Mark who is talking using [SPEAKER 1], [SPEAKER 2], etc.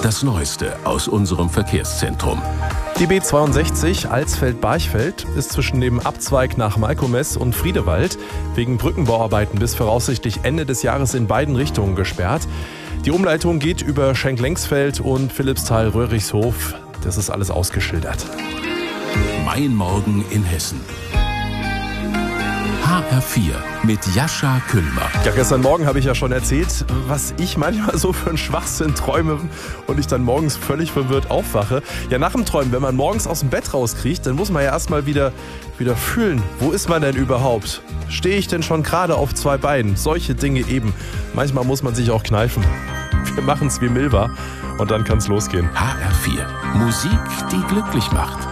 [SPEAKER 1] Das Neueste aus unserem Verkehrszentrum.
[SPEAKER 2] Die B62 Alsfeld-Barchfeld ist zwischen dem Abzweig nach Malkomes und Friedewald wegen Brückenbauarbeiten bis voraussichtlich Ende des Jahres in beiden Richtungen gesperrt. Die Umleitung geht über Schenk-Lengsfeld und Philippsthal-Röhrichshof. Das ist alles ausgeschildert.
[SPEAKER 1] Mein Morgen in Hessen. HR4 mit Jascha Küllmer.
[SPEAKER 2] Ja, gestern Morgen habe ich ja schon erzählt, was ich manchmal so für einen Schwachsinn träume und ich dann morgens völlig verwirrt aufwache. Ja, nach dem Träumen, wenn man morgens aus dem Bett rauskriegt, dann muss man ja erstmal wieder fühlen, wo ist man denn überhaupt? Stehe ich denn schon gerade auf zwei Beinen? Solche Dinge eben. Manchmal muss man sich auch kneifen. Wir machen es wie Milva und dann kann es losgehen.
[SPEAKER 1] HR4. Musik, die glücklich macht.